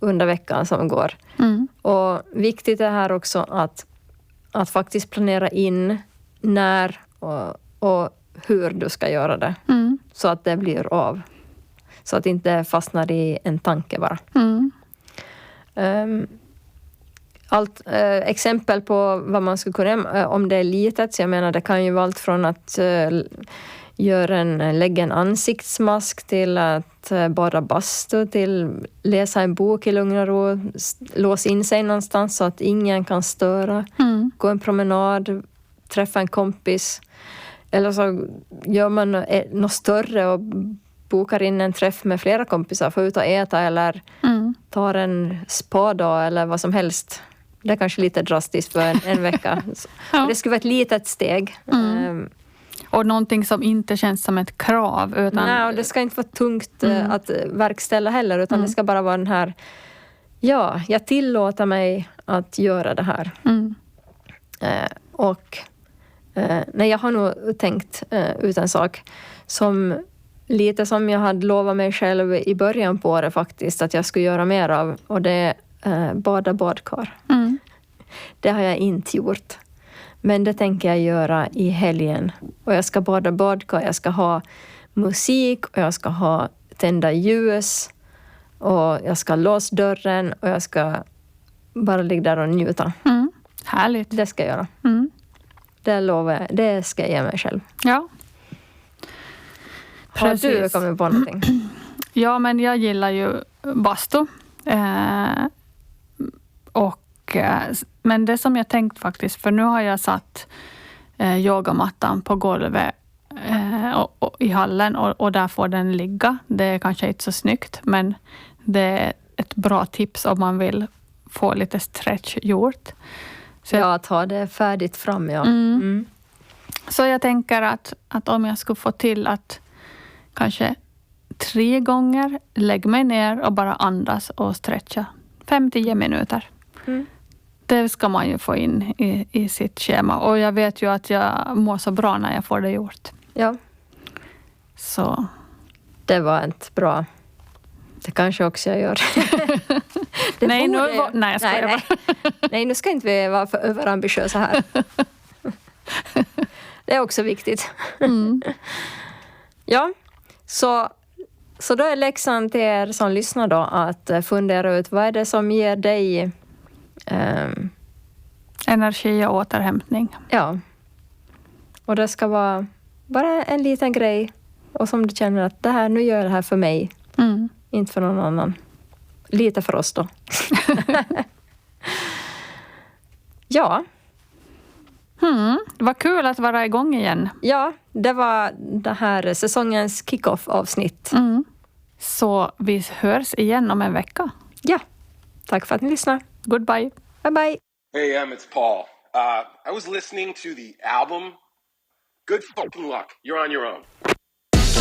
under veckan som går. Och viktigt är här också att faktiskt planera in när och hur du ska göra det. Så att det blir av. Så att det inte fastnar i en tanke bara. Exempel på vad man skulle kunna, om det är litet, så jag menar det kan ju vara allt från att lägga en ansiktsmask till att bada bastu, till läsa en bok i lugn och ro, låsa in sig någonstans så att ingen kan störa, gå en promenad, träffa en kompis, eller så gör man något större och bokar in en träff med flera kompisar, får ut och äta eller tar en spa-dag eller vad som helst. Det är kanske lite drastiskt för en vecka. Ja. Det skulle vara ett litet steg. Och någonting som inte känns som ett krav. Utan... Nej, det ska inte vara tungt att verkställa heller. Utan det ska bara vara den här... Ja, jag tillåter mig att göra det här. Nej, jag har nog tänkt ut en sak som... Lite som jag hade lovat mig själv i början på året faktiskt. Att jag skulle göra mer av. Och det är bada badkar. Det har jag inte gjort. Men det tänker jag göra i helgen. Och jag ska bada badkar. Jag ska ha musik. Och jag ska ha tända ljus. Och jag ska låsa dörren. Och jag ska bara ligga där och njuta. Härligt. Det ska jag göra. Det lovar jag. Det ska jag ge mig själv. Ja. Har du kommit på någonting? Ja, men jag gillar ju bastu. Men det som jag tänkt faktiskt, för nu har jag satt yogamattan på golvet i hallen och där får den ligga. Det är kanske inte så snyggt, men det är ett bra tips om man vill få lite stretch gjort. Så att ha det färdigt fram, ja. Så jag tänker att om jag skulle få till att kanske 3 gånger lägg mig ner och bara andas och stretcha 5-10 minuter. Det ska man ju få in i sitt schema. Och jag vet ju att jag mår så bra när jag får det gjort. Ja. Så. Det var ett bra... Det kanske också jag gör. Nej, jag skojar bara. Nej, nu ska inte vi vara för överambitiösa här. Det är också viktigt. Ja, så då är läxan till er som lyssnar då att fundera ut vad är det som ger dig energi och återhämtning. Ja. Och det ska vara bara en liten grej och som du känner att nu gör jag det här för mig. Inte för någon annan. Lite för oss då. Ja. Vad kul att vara igång igen. Ja, det var det här säsongens kick-off-avsnitt. Så vi hörs igen om en vecka. Ja, tack för att ni lyssnar. Goodbye. Bye bye. Hey, it's Paul. I was listening to the album. Good fucking luck. You're on your own.